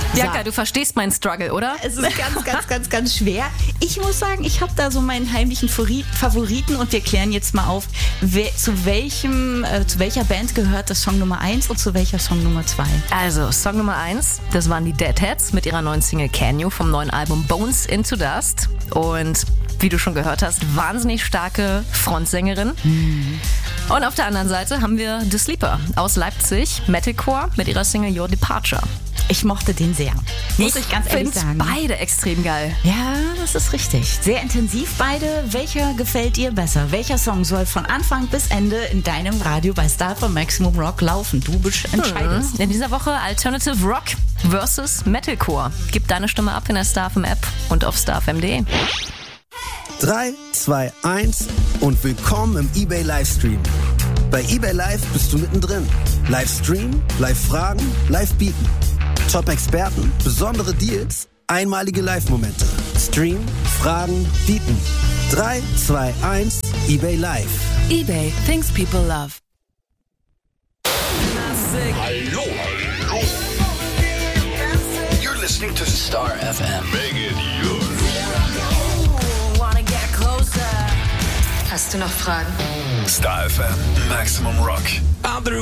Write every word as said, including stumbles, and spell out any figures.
Bianca, du verstehst meinen Struggle, oder? Es ist ganz, ganz, ganz, ganz schwer. Ich muss sagen, ich habe da so meinen heimlichen Favoriten und wir klären jetzt mal auf, wer, zu welchem, äh, zu welcher Band gehört das Song Nummer eins und zu welcher Song Nummer zwei? Also, Song Nummer eins, das waren die Deadheads mit ihrer neuen Single Can You vom neuen Album Bones into Dust. Und wie du schon gehört hast, wahnsinnig starke Frontsängerin. Mhm. Und auf der anderen Seite haben wir The Sleeper aus Leipzig, Metalcore mit ihrer Single Your Departure. Ich mochte den sehr, muss ich, ich ganz ehrlich sagen. Beide extrem geil. Ja, das ist richtig. Sehr intensiv beide. Welcher gefällt dir besser? Welcher Song soll von Anfang bis Ende in deinem Radio bei Star F M Maximum Rock laufen? Du entscheidest. Hm. In dieser Woche Alternative Rock versus Metalcore. Gib deine Stimme ab in der Star F M App und auf star f m punkt d e. drei, zwei, eins und willkommen im eBay Livestream. Bei eBay Live bist du mittendrin. Livestream, Live-Fragen, Live-Bieten. Top-Experten, besondere Deals, einmalige Live-Momente. Stream, Fragen, Bieten. drei, zwei, eins, eBay Live. eBay, things people love. Hallo, hallo. You're listening to Star F M. Make it yours. Hast du noch Fragen? Star F M, Maximum Rock.